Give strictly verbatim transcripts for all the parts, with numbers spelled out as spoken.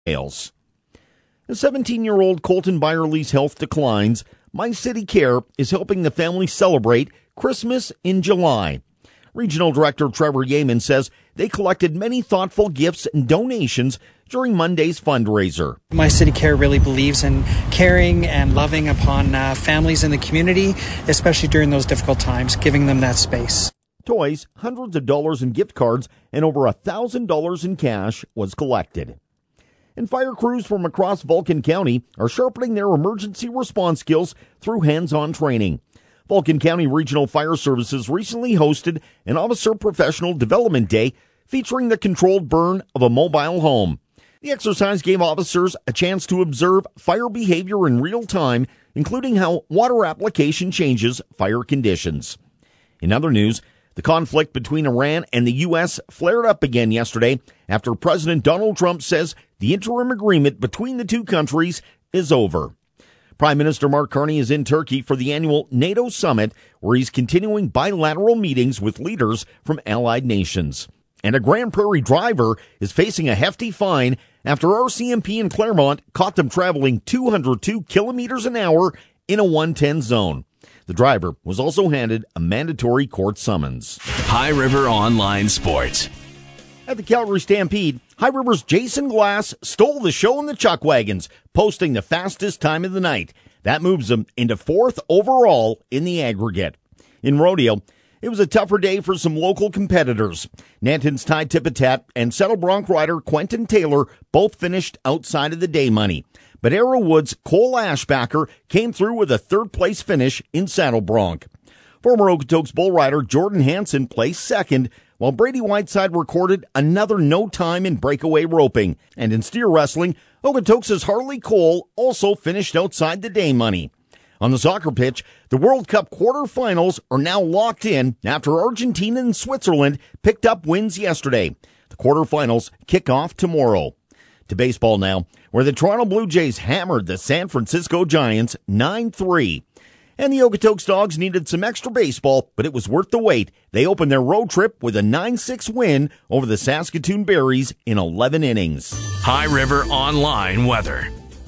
As seventeen-year-old Colton Byerly's health declines, My City Care is helping the family celebrate Christmas in July. Regional Director Trevor Yeaman says they collected many thoughtful gifts and donations during Monday's fundraiser. My City Care really believes in caring and loving upon uh, families in the community, especially during those difficult times, giving them that space. Toys, hundreds of dollars in gift cards, and over one thousand dollars in cash was collected. And fire crews from across Vulcan County are sharpening their emergency response skills through hands-on training. Vulcan County Regional Fire Services recently hosted an Officer Professional Development Day featuring the controlled burn of a mobile home. The exercise gave officers a chance to observe fire behavior in real time, including how water application changes fire conditions. In other news, the conflict between Iran and the U S flared up again yesterday after President Donald Trump says the interim agreement between the two countries is over. Prime Minister Mark Carney is in Turkey for the annual NATO summit, where he's continuing bilateral meetings with leaders from allied nations. And a Grand Prairie driver is facing a hefty fine after R C M P in Claremont caught them traveling two hundred two kilometers an hour in a one ten zone. The driver was also handed a mandatory court summons. High River Online Sports. At the Calgary Stampede, High River's Jason Glass stole the show in the Chuck Wagons, posting the fastest time of the night. That moves him into fourth overall in the aggregate. In rodeo, it was a tougher day for some local competitors. Nanton's Ty Tipitat and Settle Bronc rider Quentin Taylor both finished outside of the day money. But Arrowwood's Cole Ashbacker came through with a third-place finish in Saddle Bronc. Former Okotoks bull rider Jordan Hansen placed second, while Brady Whiteside recorded another no time in breakaway roping. And in steer wrestling, Okotoks' Harley Cole also finished outside the day money. On the soccer pitch, the World Cup quarterfinals are now locked in after Argentina and Switzerland picked up wins yesterday. The quarterfinals kick off tomorrow. To baseball now, where the Toronto Blue Jays hammered the San Francisco Giants nine three. And the Okotoks Dogs needed some extra baseball, but it was worth the wait. They opened their road trip with a nine six win over the Saskatoon Berries in eleven innings. High River Online weather.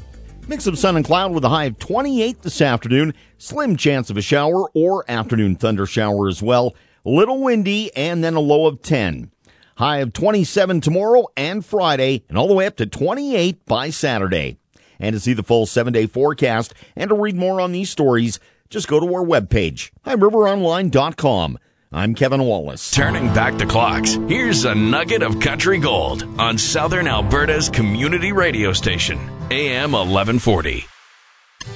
Mix of sun and cloud with a high of twenty-eight this afternoon. Slim chance of a shower or afternoon thunder shower as well. Little windy and then a low of ten. High of twenty-seven tomorrow and Friday, and all the way up to twenty-eight by Saturday. And to see the full seven-day forecast and to read more on these stories, just go to our webpage, high river online dot com. I'm Kevin Wallace. Turning back the clocks, here's a nugget of country gold on Southern Alberta's community radio station, A M eleven forty.